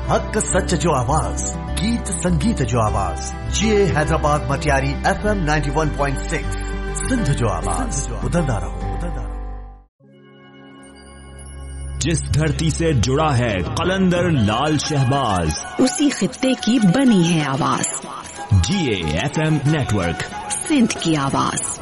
हक सच जो आवाज, गीत संगीत जो आवाज, GA हैदराबाद मटियारी FM 91.6 सिंध जो आवाज, उधरदा रहो। जिस धरती से जुड़ा है कलंदर लाल शहबाज, उसी खित्ते की बनी है आवाज। GA FM नेटवर्क, सिंध की आवाज।